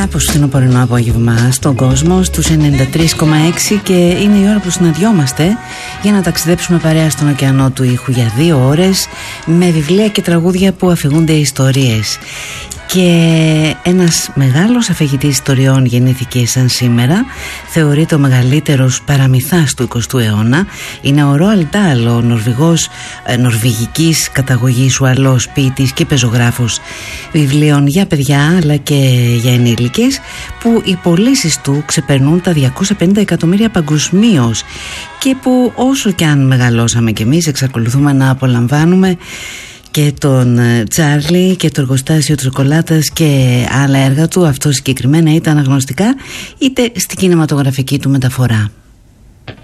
Κάπως φθινοπορεινό απόγευμα στον κόσμο στους 93,6 και είναι η ώρα που συναντιόμαστε για να ταξιδέψουμε παρέα στον ωκεανό του ήχου για 2 ώρες με βιβλία και τραγούδια που αφηγούνται ιστορίες. Και ένας μεγάλος αφηγητής ιστοριών γεννήθηκε σαν σήμερα. Θεωρείται ο μεγαλύτερος παραμυθάς του 20ου αιώνα. Είναι ο Ρόαλντ Ντάλ, ο Νορβηγός, νορβηγικής καταγωγής Ουαλός ποιητής και πεζογράφος βιβλίων για παιδιά αλλά και για ενήλικες, που οι πωλήσεις του ξεπερνούν τα 250 εκατομμύρια παγκοσμίως και που όσο και αν μεγαλώσαμε κι εμείς εξακολουθούμε να απολαμβάνουμε και τον Τσάρλι και το εργοστάσιο του σοκολάτας και άλλα έργα του. Αυτό συγκεκριμένα είτε αναγνωστικά είτε στην κινηματογραφική του μεταφορά.